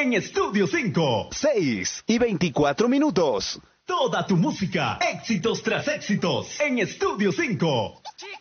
en Estudio 5. 6:24. Toda tu música, éxitos tras éxitos, en Estudio 5.